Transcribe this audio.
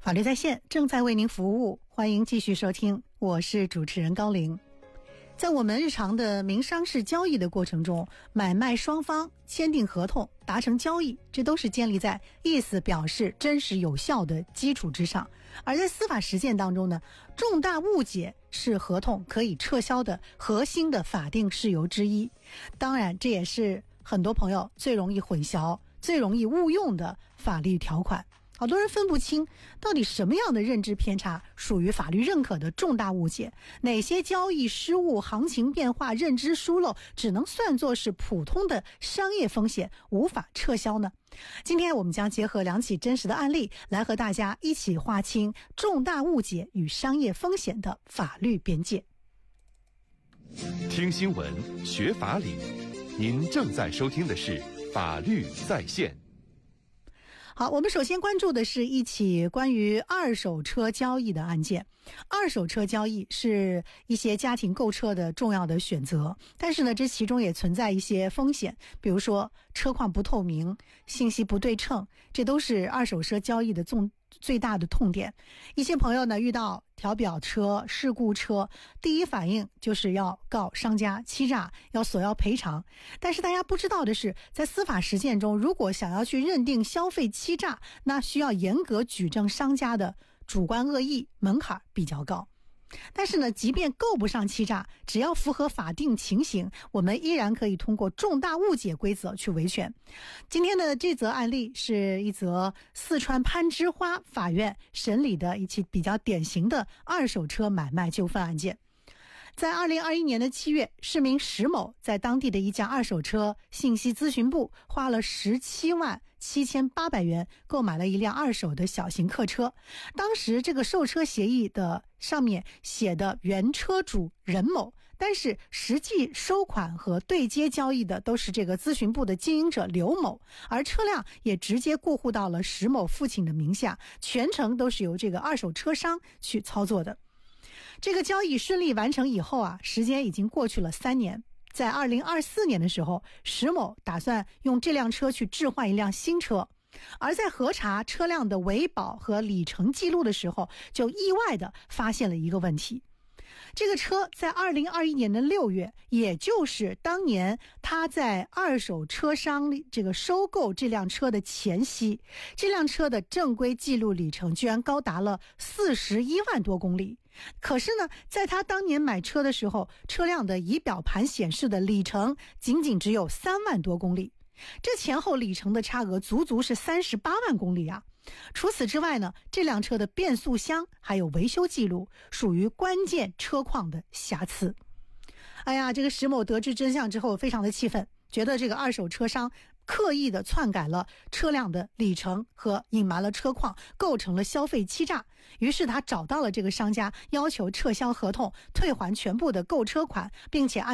法律在线正在为您服务，欢迎继续收听，我是主持人高玲。在我们日常的民商事交易的过程中，买卖双方签订合同达成交易，这都是建立在意思表示真实有效的基础之上。而在司法实践当中呢，重大误解是合同可以撤销的核心的法定事由之一。当然这也是很多朋友最容易混淆最容易误用的法律条款。好多人分不清到底什么样的认知偏差属于法律认可的重大误解，哪些交易失误、行情变化、认知疏漏只能算作是普通的商业风险，无法撤销呢？今天我们将结合两起真实的案例，来和大家一起划清重大误解与商业风险的法律边界。 听新闻，学法理，您正在收听的是法律在线。 好，我们首先关注的是一起关于二手车交易的案件。二手车交易是一些家庭购车的重要的选择，但是呢，这其中也存在一些风险，比如说车况不透明、信息不对称，这都是二手车交易的最大的痛点。一些朋友呢遇到调表车、事故车，第一反应就是要告商家欺诈，要索要赔偿。但是大家不知道的是，在司法实践中，如果想要去认定消费欺诈，那需要严格举证商家的主观恶意，门槛比较高。但是呢，即便够不上欺诈，只要符合法定情形，我们依然可以通过重大误解规则去维权。今天的这则案例是一则四川攀枝花法院审理的一起比较典型的二手车买卖纠纷案件。在2021年的7月，市民石某在当地的一家二手车信息咨询部花了17万7800元购买了一辆二手的小型客车。当时这个售车协议的上面写的原车主任某，但是实际收款和对接交易的都是这个咨询部的经营者刘某，而车辆也直接过户到了石某父亲的名下，全程都是由这个二手车商去操作的。这个交易顺利完成以后啊，时间已经过去了3年。在2024年的时候，石某打算用这辆车去置换一辆新车，而在核查车辆的维保和里程记录的时候，就意外的发现了一个问题。这个车在2021年的6月，也就是当年他在二手车商这个收购这辆车的前夕，这辆车的正规记录里程居然高达了41万多公里。可是呢，在他当年买车的时候，车辆的仪表盘显示的里程仅仅只有3万多公里，这前后里程的差额足足是38万公里啊。除此之外呢，这辆车的变速箱还有维修记录属于关键车况的瑕疵。哎呀，这个石某得知真相之后非常的气愤，觉得这个二手车商刻意的篡改了车辆的里程和隐瞒了车况，构成了消费欺诈。于是他找到了这个商家，要求撤销合同，退还全部的购车款，并且按